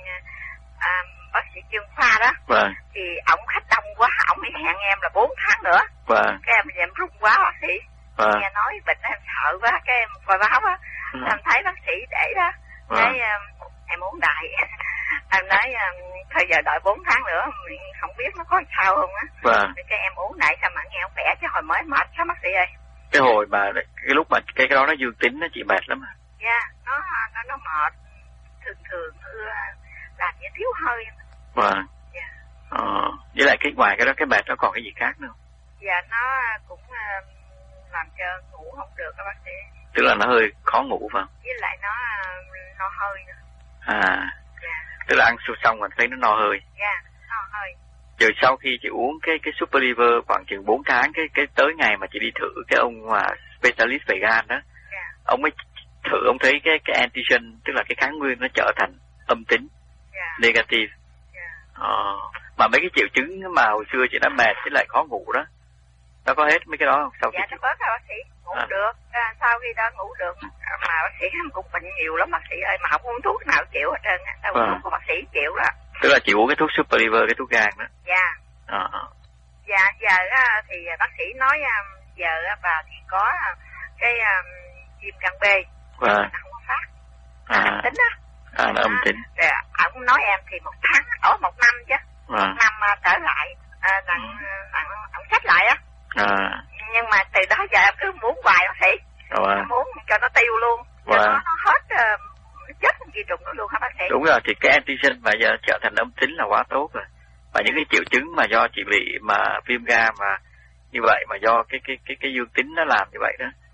uh, bác sĩ chuyên khoa đó. Vâng. Thì ổng khách đông quá, ổng mới hẹn em là bốn tháng nữa. Vâng. Các em em run quá bác sĩ. Vâng. Nghe nói bệnh em sợ quá, các em coi báo á, vâng. em thấy bác sĩ để đó. Vâng. Cái um, em uống đại. Em nói um, thôi giờ đợi bốn tháng nữa, mình không biết nó có sao không á. Vâng. Cái em uống đại sao mà nghe ông khỏe, chứ hồi mới mệt sao bác sĩ ơi. Cái hồi mà cái lúc mà cái cái đó nó dương tính nó chị mệt lắm. Dạ, yeah, nó nó nó mệt, thường thường ưa làm như thiếu hơi. Vâng. Dạ. Ờ, với lại cái ngoài cái đó cái mệt nó còn cái gì khác nữa không? Dạ, nó cũng uh, làm cho ngủ không được các bác sĩ. Tức là nó hơi khó ngủ phải không? Với lại nó uh, no hơi nữa. À. Dạ. Tức là ăn xong rồi thấy nó no hơi. Dạ, no hơi. Rồi sau khi chị uống cái cái Super Liver khoảng chừng bốn tháng, cái cái tới ngày mà chị đi thử cái ông mà specialist về gan đó, yeah. Ông mới thử, ông thấy cái cái antigen, tức là cái kháng nguyên nó trở thành âm tính, yeah. negative. Yeah. Ờ, mà mấy cái triệu chứng mà hồi xưa chị đã mệt với lại khó ngủ đó, nó có hết mấy cái đó không? Sau dạ, khi nó chị... bớt rồi bác sĩ, ngủ à. được, à, sau khi đó ngủ được, mà bác sĩ em cũng bệnh nhiều lắm bác sĩ ơi, mà không uống thuốc nào chịu hết trơn, đâu uống à. thuốc của bác sĩ chịu đó. Tức là chị uống cái thuốc Super Liver, cái thuốc gan đó. Dạ. À. Dạ, giờ á, thì bác sĩ nói giờ bà thì có cái viêm gan B, và nó không có phát, nó à. âm tính á. À, nó âm tính. Rồi ông nói em thì một tháng, ở một năm chứ, à. một năm trở lại, à, đặng, đặng ông xách lại á. À. Nhưng mà từ đó giờ em cứ muốn hoài bác sĩ, à. em muốn cho nó tiêu luôn, cho à. nó, nó hết uh, chết di trùng nó luôn hả bác sĩ? Đúng rồi, thì cái antigen mà giờ trở thành âm tính là quá tốt rồi. Và những cái triệu chứng mà do chị bị mà viêm gan mà như vậy, mà do cái cái cái cái dương tính nó làm như vậy đó,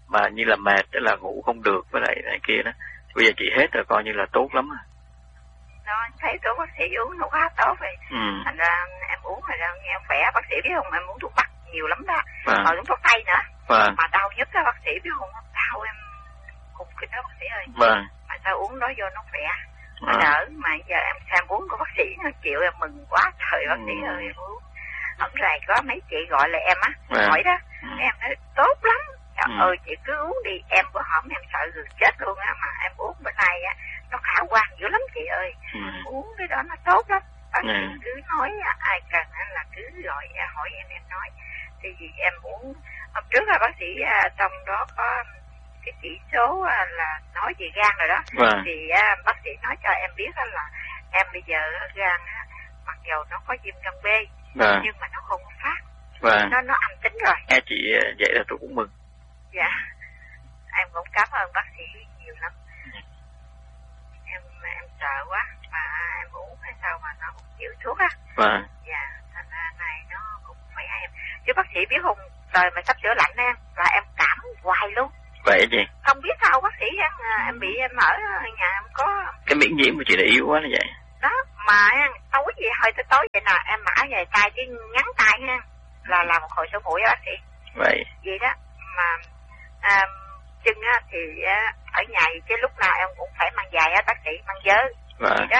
mà như là mệt, tức là ngủ không được với lại này kia đó. Bây giờ chị hết rồi, coi như là tốt lắm à. Đó, thấy thuốc bác sĩ uống nó quá tốt rồi. Ừ. Thành ra em uống rồi đó, nghe em khỏe. Bác sĩ biết không, em uống thuốc bắc nhiều lắm đó. Vâng. Rồi uống thuốc tây nữa. Vâng. Mà đau nhất đó bác sĩ biết không, đau em cục cái đó bác sĩ ơi. Vâng. Mà sao uống đó vô nó khỏe, nó vâng. đỡ. Mà giờ em xem uống của bác sĩ nó chịu, em mừng quá trời bác sĩ ừ. ơi. Em uống. Hôm nay có mấy chị gọi là em á, vâng. hỏi đó, ừ. em nói tốt lắm. Trời ừ. ơi chị cứ uống đi, em bữa hổm em sợ gần chết luôn á, mà em uống bữa nay á nó khả quan dữ lắm chị ơi. Ừ. Uống cái đó nó tốt lắm. Bác sĩ ừ. cứ nói ai cần là cứ gọi hỏi em em nói. Thì vì em uống hôm trước là bác sĩ trong đó có cái chỉ số là nói về gan rồi đó. Vâng. Thì bác sĩ nói cho em biết là em bây giờ gan mặc dầu nó có viêm gan B, vâng. nhưng mà nó không phát, vâng. nó nó âm tính rồi. Nghe chị vậy là tôi cũng mừng. Dạ, em cũng cảm ơn bác sĩ nhiều lắm. Em em sợ quá, mà em uống hay sao mà nó không chịu thuốc á. Vâng. Dạ, thành ra này nó cũng phải em. Chứ bác sĩ biết không, trời mà sắp sửa lạnh em, là em cảm hoài luôn. Vậy gì? Không biết sao bác sĩ em, em bị em ở nhà em có... Cái miễn nhiễm của chị là yếu quá như vậy. Đó, mà tối gì hơi tới tối vậy nè, em mã về tay cái ngắn tay ha, là làm một hồi sổ mũi á bác sĩ. Vậy? Vậy đó, mà à, chân á thì á, ở nhà thì cái lúc nào em cũng phải mang giày á bác sĩ, mang vớ. Vậy đó,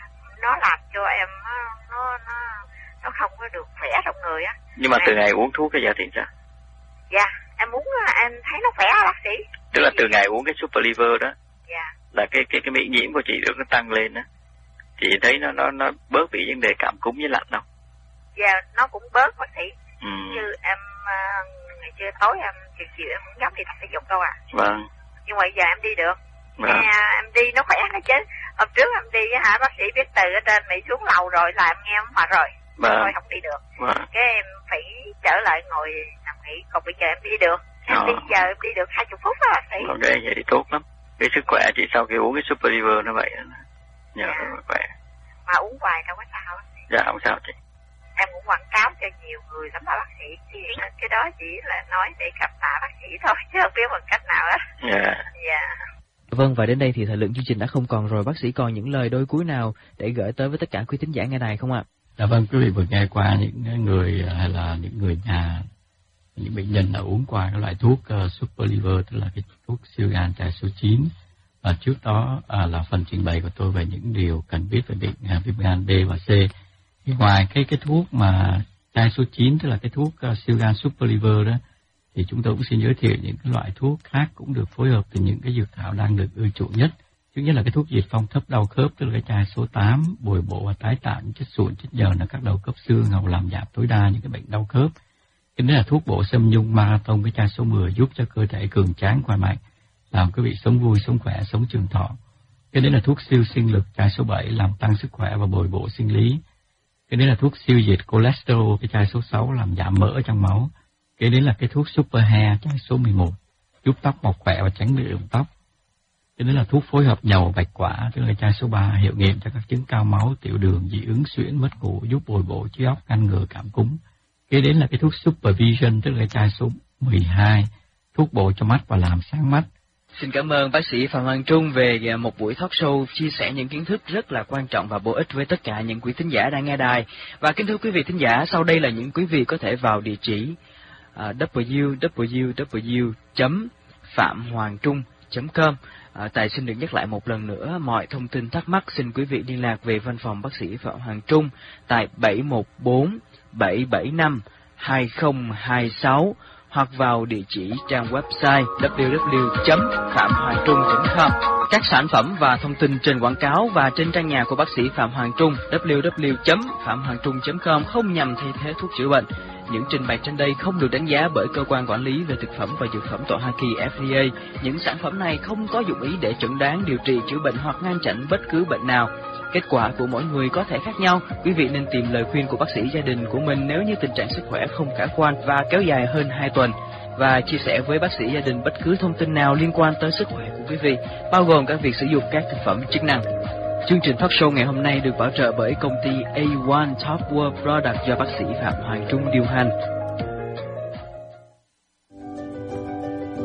nó làm cho em nó nó nó không có được khỏe trong người á. Nhưng mà em... từ ngày uống thuốc cái giờ thì sao? Dạ, em uống em thấy nó khỏe bác sĩ. Tức là từ ngày uống cái Super Liver đó. Dạ. Là cái cái cái miễn nhiễm của chị được nó tăng lên đó. Chị thấy nó nó nó bớt bị vấn đề cảm cúm với lạnh không? Dạ, nó cũng bớt bác sĩ. Ừ. Như em uh, ngày trưa tối em chiều chiều em cũng dám đi tập thể dục đâu à. Vâng. Nhưng mà giờ em đi được. Vâng. Nghe, em đi nó khỏe đó chứ. Hôm trước em đi hả bác sĩ biết từ ở trên Mỹ xuống lầu rồi là em nghe em mệt rồi. Vâng. Thôi không đi được. Vâng. Cái em phải trở lại ngồi nằm nghỉ. Còn bây giờ em đi được. Em Đó. đi giờ em đi được hai mươi phút đó bác sĩ. Ok, vậy thì tốt lắm. Cái sức khỏe chị sau khi uống cái Super Liver nó vậy nhờ dạ. khỏe. Mà uống hoài đâu có sao. Dạ không sao chị. Em cũng quảng cáo cho nhiều người lắm đó bác sĩ. Cái đó chỉ là nói để cảm tạ bác sĩ thôi, chứ không biết bằng cách nào á. Dạ. Dạ. Vâng, và đến đây thì thời lượng chương trình đã không còn rồi. Bác sĩ còn những lời đôi cuối nào để gửi tới với tất cả quý thính giả nghe đài không ạ? Dạ vâng, quý vị vừa nghe qua những người hay là những người nhà, những bệnh nhân đã uống qua cái loại thuốc uh, Super Liver, tức là cái thuốc siêu gan chai số chín. Và trước đó à, là phần trình bày của tôi về những điều cần biết về bệnh uh, viêm gan B và C. Thì ngoài cái cái thuốc mà chai số chín, tức là cái thuốc uh, siêu gan Super Liver đó, thì chúng tôi cũng xin giới thiệu những cái loại thuốc khác cũng được phối hợp từ những cái dược thảo đang được ưa chuộng nhất. Thứ nhất là cái thuốc diệt phong thấp đau khớp, tức là cái chai số tám, bồi bổ và tái tạo những chất sụn, chất nhờn ở các đầu khớp xương, hoặc làm giảm tối đa những cái bệnh đau khớp. Cái đấy là thuốc bổ xâm nhung marathon, cái chai số mười, giúp cho cơ thể cường tráng khỏe mạnh, làm quý vị sống vui, sống khỏe, sống trường thọ. Cái đấy là thuốc siêu sinh lực, chai số bảy, làm tăng sức khỏe và bồi bổ sinh lý. Cái đấy là thuốc siêu diệt cholesterol, cái chai số sáu, làm giảm mỡ trong máu. Cái đấy là cái thuốc Super Hair, chai số mười một, giúp tóc mọc khỏe và tránh bị rụng tóc. Cái đấy là thuốc phối hợp dầu bạch quả, tức là chai số ba, hiệu nghiệm cho các chứng cao máu, tiểu đường, dị ứng, suyễn, mất ngủ, giúp bồi bổ trí óc, ngăn ngừa cảm cúm. Cái đến là cái thuốc Super Vision, tức là chai số mười hai, thuốc bổ cho mắt và làm sáng mắt. Xin cảm ơn bác sĩ Phạm Hoàng Trung về một buổi talk show chia sẻ những kiến thức rất là quan trọng và bổ ích với tất cả những quý thính giả đang nghe đài. Và kính thưa quý vị thính giả, sau đây là những quý vị có thể vào địa chỉ uh, w w w chấm phạm hoàng trung chấm com. À, Tài xin được nhắc lại một lần nữa, mọi thông tin thắc mắc xin quý vị liên lạc về văn phòng bác sĩ Phạm Hoàng Trung tại bảy một bốn bảy bảy năm hai không hai sáu hoặc vào địa chỉ trang website w w w chấm phạm hoàng trung chấm com. Các sản phẩm và thông tin trên quảng cáo và trên trang nhà của bác sĩ Phạm Hoàng Trung w w w chấm phạm hoàng trung chấm com không nhằm thay thế thuốc chữa bệnh. Những trình bày trên đây không được đánh giá bởi cơ quan quản lý về thực phẩm và dược phẩm tọa Hoa Kỳ F D A. Những sản phẩm này không có dụng ý để chẩn đoán, điều trị, chữa bệnh hoặc ngăn chặn bất cứ bệnh nào. Kết quả của mỗi người có thể khác nhau. Quý vị nên tìm lời khuyên của bác sĩ gia đình của mình nếu như tình trạng sức khỏe không khả quan và kéo dài hơn hai tuần. Và chia sẻ với bác sĩ gia đình bất cứ thông tin nào liên quan tới sức khỏe của quý vị, bao gồm cả việc sử dụng các thực phẩm chức năng. Chương trình talk show ngày hôm nay được bảo trợ bởi công ty A một Top World Product do bác sĩ Phạm Hoàng Trung điều hành.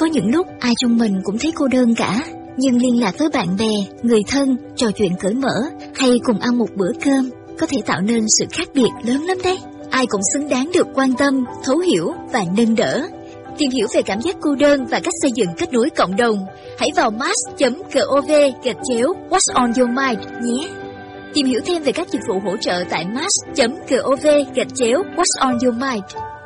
Có những lúc ai trong mình cũng thấy cô đơn cả, nhưng liên lạc với bạn bè, người thân, trò chuyện cởi mở hay cùng ăn một bữa cơm có thể tạo nên sự khác biệt lớn lắm đấy. Ai cũng xứng đáng được quan tâm, thấu hiểu và nâng đỡ. Tìm hiểu về cảm giác cô đơn và cách xây dựng kết nối cộng đồng, hãy vào mass chấm gov gạch chéo What's on your mind nhé. Tìm hiểu thêm về các dịch vụ hỗ trợ tại mass chấm gov gạch chéo What's on your mind.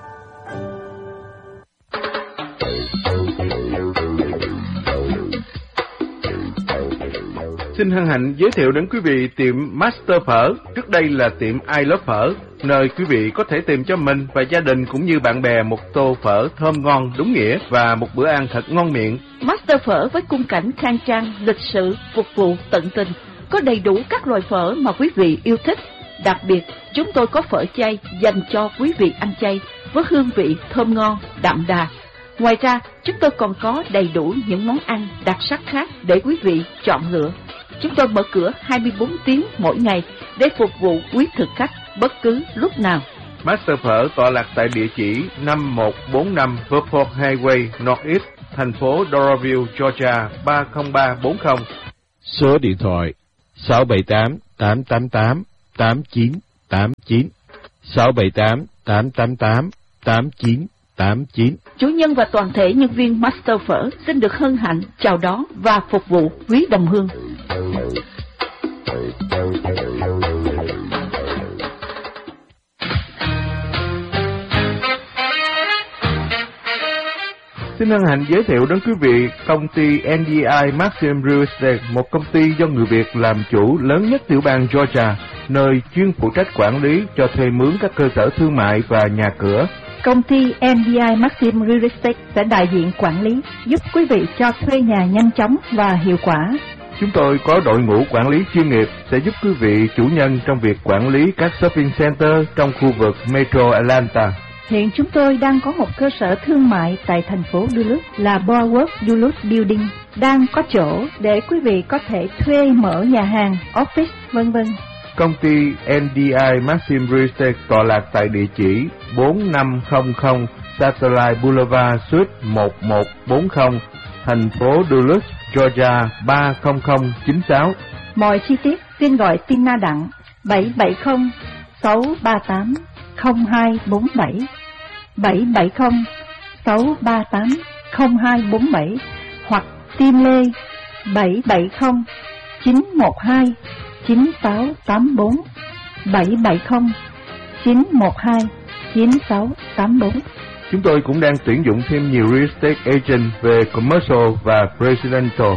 Xin hân hạnh giới thiệu đến quý vị tiệm Master Phở, trước đây là tiệm I Love Phở, nơi quý vị có thể tìm cho mình và gia đình cũng như bạn bè một tô phở thơm ngon đúng nghĩa và một bữa ăn thật ngon miệng. Master Phở với khung cảnh khang trang, lịch sự, phục vụ tận tình, có đầy đủ các loại phở mà quý vị yêu thích. Đặc biệt, chúng tôi có phở chay dành cho quý vị ăn chay với hương vị thơm ngon, đậm đà. Ngoài ra, chúng tôi còn có đầy đủ những món ăn đặc sắc khác để quý vị chọn lựa. Chúng tôi mở cửa hai mươi bốn tiếng mỗi ngày để phục vụ quý thực khách bất cứ lúc nào. Master Phở tọa lạc tại địa chỉ năm một bốn năm Verport Highway Northeast, thành phố Doraville, Georgia ba không ba bốn không. Số điện thoại sáu bảy tám tám tám tám tám chín tám chín, sáu bảy tám tám tám tám tám chín tám chín. Chủ nhân và toàn thể nhân viên Master Phở xin được hân hạnh chào đón và phục vụ quý đồng hương. Xin hân hạnh giới thiệu đến quý vị công ty en đê i Maxim Real Estate, một công ty do người Việt làm chủ lớn nhất tiểu bang Georgia, nơi chuyên phụ trách quản lý cho thuê mướn các cơ sở thương mại và nhà cửa. Công ty en đê i Maxim Real Estate sẽ đại diện quản lý, giúp quý vị cho thuê nhà nhanh chóng và hiệu quả. Chúng tôi có đội ngũ quản lý chuyên nghiệp sẽ giúp quý vị chủ nhân trong việc quản lý các shopping center trong khu vực Metro Atlanta. Hiện chúng tôi đang có một cơ sở thương mại tại thành phố Duluth là Boardwalk Duluth Building, đang có chỗ để quý vị có thể thuê mở nhà hàng, office, vân vân. Công ty en đê i Maxim Real Estate tọa lạc tại địa chỉ bốn năm không không Satellite Boulevard Suite một một bốn không, thành phố Duluth, Georgia ba không không chín sáu. Mọi chi tiết xin gọi Tina Đặng bảy bảy không sáu ba tám không hai bốn bảy, bảy bảy không sáu ba tám không hai bốn bảy hoặc Tim Lê bảy bảy không chín một hai chín sáu tám bốn, bảy bảy không chín một hai chín sáu tám bốn. Chúng tôi cũng đang tuyển dụng thêm nhiều real estate agent về commercial và residential.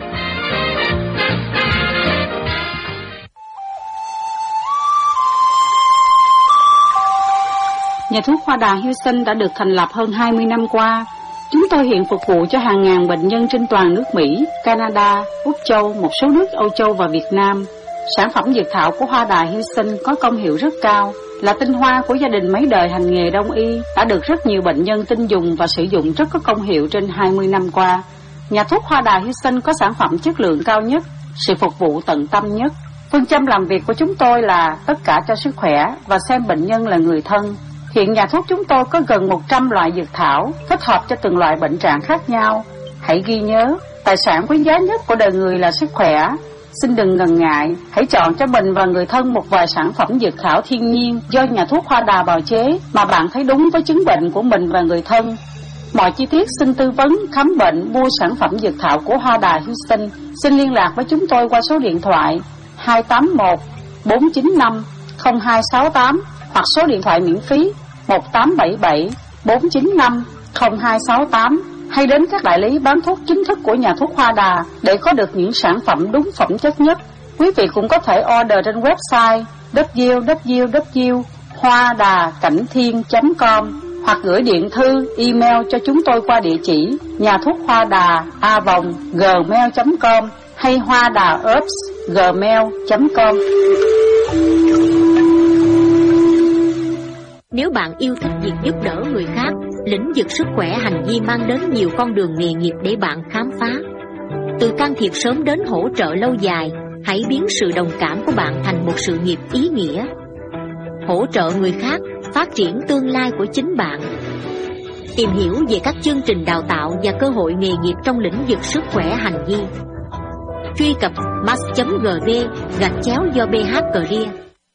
Nhà thuốc Hoa Đà Houston đã được thành lập hơn hai mươi năm qua. Chúng tôi hiện phục vụ cho hàng ngàn bệnh nhân trên toàn nước Mỹ, Canada, Úc Châu, một số nước Âu Châu và Việt Nam. Sản phẩm dược thảo của Hoa Đà Houston có công hiệu rất cao, là tinh hoa của gia đình mấy đời hành nghề đông y, đã được rất nhiều bệnh nhân tin dùng và sử dụng rất có công hiệu trên hai mươi năm qua. Nhà thuốc Hoa Đà Houston có sản phẩm chất lượng cao nhất, sự phục vụ tận tâm nhất. Phương châm làm việc của chúng tôi là tất cả cho sức khỏe và xem bệnh nhân là người thân. Hiện nhà thuốc chúng tôi có gần một trăm loại dược thảo, thích hợp cho từng loại bệnh trạng khác nhau. Hãy ghi nhớ, tài sản quý giá nhất của đời người là sức khỏe. Xin đừng ngần ngại, hãy chọn cho mình và người thân một vài sản phẩm dược thảo thiên nhiên do nhà thuốc Hoa Đà bào chế mà bạn thấy đúng với chứng bệnh của mình và người thân. Mọi chi tiết xin tư vấn, khám bệnh, mua sản phẩm dược thảo của Hoa Đà Houston. Xin liên lạc với chúng tôi qua số điện thoại hai tám một bốn chín năm không hai sáu tám hoặc số điện thoại miễn phí một tám bảy bảy bốn chín năm không hai sáu tám, hay đến các đại lý bán thuốc chính thức của nhà thuốc Hoa Đà để có được những sản phẩm đúng phẩm chất nhất. Quý vị cũng có thể order trên website w w w chấm hoa đà cảnh thiên chấm com hoặc gửi điện thư, email cho chúng tôi qua địa chỉ nhà thuốc hoa đà a vòng gmail chấm com hay hoa đà herbs gmail chấm com. Nếu bạn yêu thích việc giúp đỡ người khác, lĩnh vực sức khỏe hành vi mang đến nhiều con đường nghề nghiệp để bạn khám phá. Từ can thiệp sớm đến hỗ trợ lâu dài, hãy biến sự đồng cảm của bạn thành một sự nghiệp ý nghĩa. Hỗ trợ người khác, phát triển tương lai của chính bạn. Tìm hiểu về các chương trình đào tạo và cơ hội nghề nghiệp trong lĩnh vực sức khỏe hành vi. Truy cập mass chấm gv gạch chéo do bê hát Career.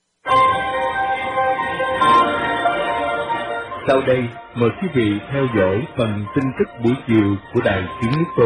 Sau đây, mời quý vị theo dõi phần tin tức buổi chiều của Đài Tiếng Nước Tôi.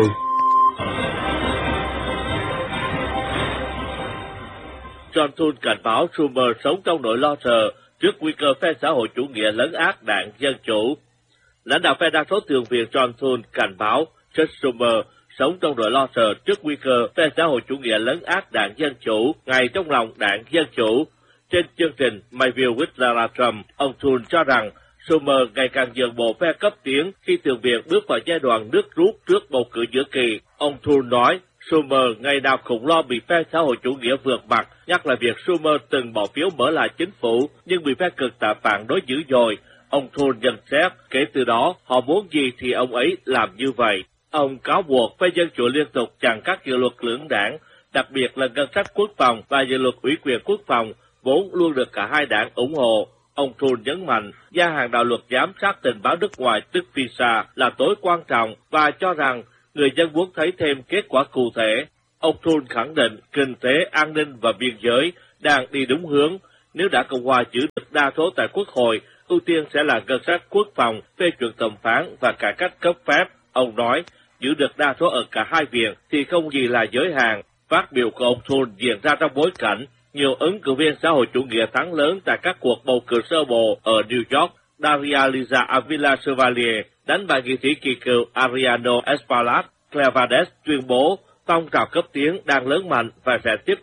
John Thune cảnh báo Schumer sống trong nỗi lo sợ trước nguy cơ phe xã hội chủ nghĩa lấn át đảng Dân Chủ. Lãnh đạo phe đa số thượng viện John Thune cảnh báo Chuck Schumer sống trong nỗi lo sợ trước nguy cơ phe xã hội chủ nghĩa lấn át đảng Dân Chủ ngay trong lòng đảng Dân Chủ. Trên chương trình My View with Lara Trump, ông Thune cho rằng Schumer ngày càng nhượng bộ phe cấp tiến khi thượng viện bước vào giai đoạn nước rút trước bầu cử giữa kỳ. Ông Thune nói Schumer ngày nào cũng lo bị phe xã hội chủ nghĩa vượt mặt, nhắc lại việc Schumer từng bỏ phiếu mở lại chính phủ nhưng bị phe cực tạ phản đối dữ dội. Ông Thune nhận xét kể từ đó họ muốn gì thì ông ấy làm như vậy. Ông cáo buộc phe Dân Chủ liên tục chặn các dự luật lưỡng đảng, đặc biệt là ngân sách quốc phòng và dự luật ủy quyền quốc phòng, vốn luôn được cả hai đảng ủng hộ. Ông Thune nhấn mạnh gia hạn đạo luật giám sát tình báo nước ngoài tức FISA là tối quan trọng và cho rằng người dân muốn thấy thêm kết quả cụ thể. Ông Thune khẳng định kinh tế, an ninh và biên giới đang đi đúng hướng. Nếu Đảng Cộng hòa giữ được đa số tại Quốc hội, ưu tiên sẽ là ngân sách quốc phòng, phê chuẩn thẩm phán và cải cách cấp phép. Ông nói, giữ được đa số ở cả hai viện thì không gì là giới hạn. Phát biểu của ông Thune diễn ra trong bối cảnh nhiều ứng cử viên xã hội chủ nghĩa thắng lớn tại các cuộc bầu cử sơ bộ ở New York. Daria Liza Avila Chevalier đánh bại nghị sĩ kỳ cựu Ariano Espaillat. Claire Valdez tuyên bố phong trào cấp tiến đang lớn mạnh và sẽ tiếp